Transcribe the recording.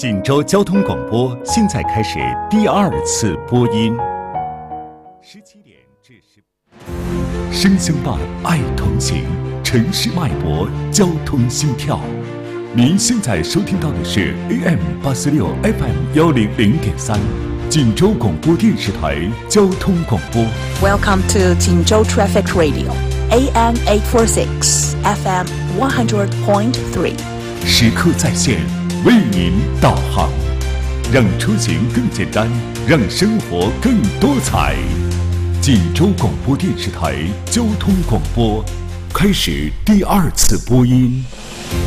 锦州交通广播现在开始第2次播音。17点至声相伴，爱同行，城市脉搏，交通心跳。您现在收听到的是 AM86 FM 100.3，锦州广播电视台交通广播。 Welcome to 锦州 Traffic Radio, AM 846, FM 100.3。 时刻在线，为您导航，让出行更简单，让生活更多彩。锦州广播电视台交通广播开始第2次播音。